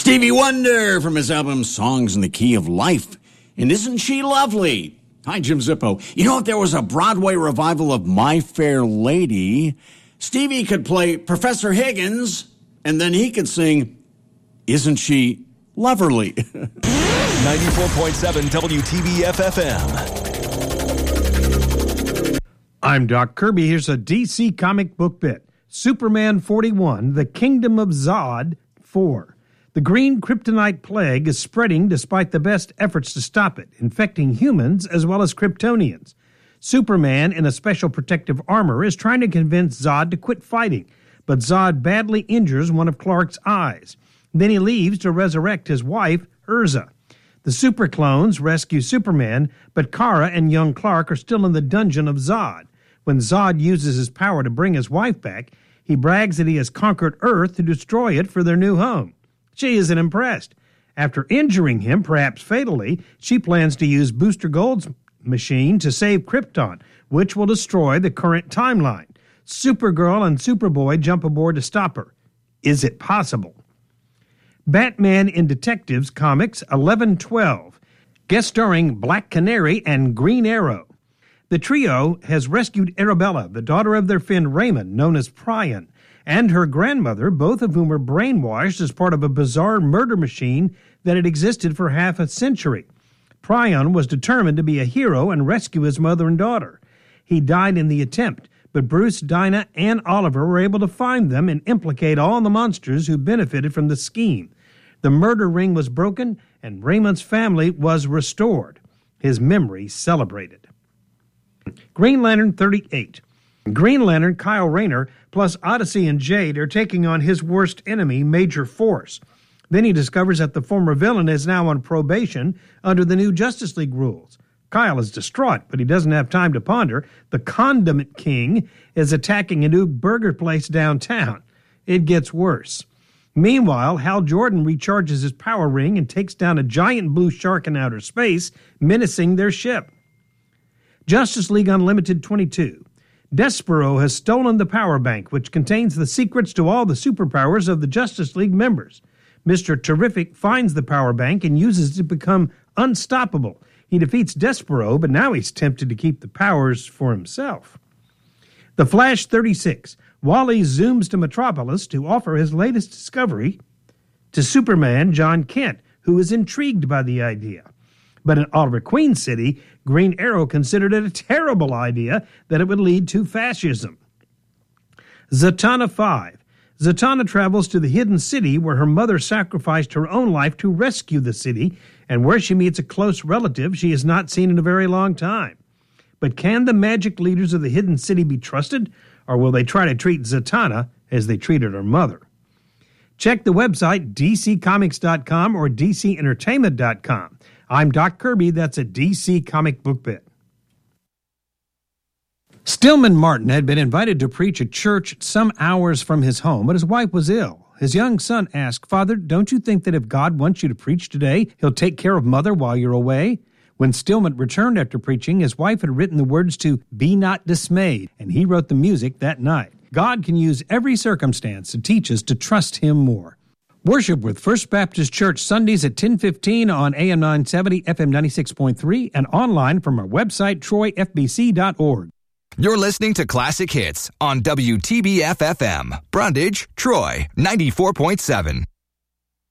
Stevie Wonder from his album Songs in the Key of Life. And isn't she lovely? Hi, Jim Zippo. You know, if there was a Broadway revival of My Fair Lady, Stevie could play Professor Higgins, and then he could sing, Isn't She Loverly? 94.7 WTBF-FM. I'm Doc Kirby. Here's a DC comic book bit. Superman 41, The Kingdom of Zod 4. The green kryptonite plague is spreading despite the best efforts to stop it, infecting humans as well as Kryptonians. Superman, in a special protective armor, is trying to convince Zod to quit fighting, but Zod badly injures one of Clark's eyes. Then he leaves to resurrect his wife, Urza. The super clones rescue Superman, but Kara and young Clark are still in the dungeon of Zod. When Zod uses his power to bring his wife back, he brags that he has conquered Earth to destroy it for their new home. She isn't impressed. After injuring him, perhaps fatally, she plans to use Booster Gold's machine to save Krypton, which will destroy the current timeline. Supergirl and Superboy jump aboard to stop her. Is it possible? Batman in Detectives Comics 1112, guest starring Black Canary and Green Arrow. The trio has rescued Arabella, the daughter of their friend Raymond, known as Prion, and her grandmother, both of whom were brainwashed as part of a bizarre murder machine that had existed for half a century. Prion was determined to be a hero and rescue his mother and daughter. He died in the attempt, but Bruce, Dinah, and Oliver were able to find them and implicate all the monsters who benefited from the scheme. The murder ring was broken, and Raymond's family was restored. His memory celebrated. Green Lantern 38. Green Lantern Kyle Rayner plus Odyssey and Jade are taking on his worst enemy, Major Force. Then he discovers that the former villain is now on probation under the new Justice League rules. Kyle is distraught, but he doesn't have time to ponder. The Condiment King is attacking a new burger place downtown. It gets worse. Meanwhile, Hal Jordan recharges his power ring and takes down a giant blue shark in outer space, menacing their ship. Justice League Unlimited 22. Despero has stolen the power bank, which contains the secrets to all the superpowers of the Justice League members. Mr. Terrific finds the power bank and uses it to become unstoppable. He defeats Despero, but now he's tempted to keep the powers for himself. The Flash 36. Wally zooms to Metropolis to offer his latest discovery to Superman John Kent, who is intrigued by the idea. But in Oliver Queen City, Green Arrow considered it a terrible idea that it would lead to fascism. Zatanna 5. Zatanna travels to the hidden city where her mother sacrificed her own life to rescue the city, and where she meets a close relative she has not seen in a very long time. But can the magic leaders of the hidden city be trusted, or will they try to treat Zatanna as they treated her mother? Check the website dccomics.com or dcentertainment.com. I'm Doc Kirby. That's a DC comic book bit. Stillman Martin had been invited to preach at church some hours from his home, but his wife was ill. His young son asked, "Father, don't you think that if God wants you to preach today, he'll take care of Mother while you're away?" When Stillman returned after preaching, his wife had written the words to "Be Not Dismayed," and he wrote the music that night. God can use every circumstance to teach us to trust him more. Worship with First Baptist Church Sundays at 10:15 on AM 970, FM 96.3, and online from our website, troyfbc.org. You're listening to Classic Hits on WTBF-FM. Brundage, Troy, 94.7.